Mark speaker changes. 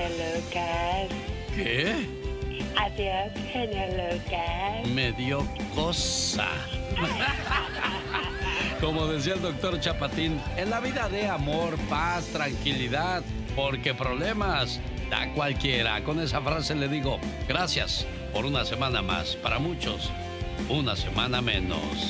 Speaker 1: Lucas.
Speaker 2: ¿Qué?
Speaker 1: Adiós, genio Lucas.
Speaker 2: Me dio cosa. Como decía el doctor Chapatín, en la vida de amor, paz, tranquilidad, porque problemas da cualquiera. Con esa frase le digo, gracias por una semana más. Para muchos, una semana menos.